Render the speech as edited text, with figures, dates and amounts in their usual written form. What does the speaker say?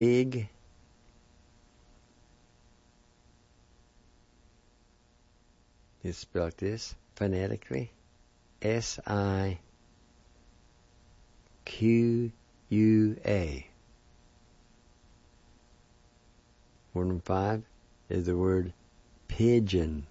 Pig. It's spelled this phonetically. S-I-Q-U-A. Word number 5 is the word pigeon.